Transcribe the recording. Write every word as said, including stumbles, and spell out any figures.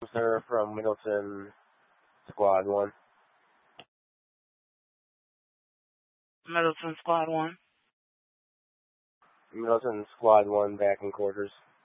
Sir from Middleton Squad one. Middleton Squad one. Middleton Squad one back in quarters.